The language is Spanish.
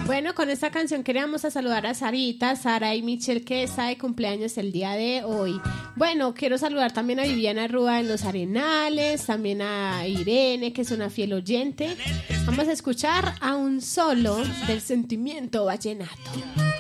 Bueno, con esta canción queríamos a saludar a Sarita, Sara y Michelle, que está de cumpleaños el día de hoy. Bueno, quiero saludar también a Viviana Rúa en Los Arenales, también a Irene, que es una fiel oyente. Vamos a escuchar a Un Solo del Sentimiento Vallenato.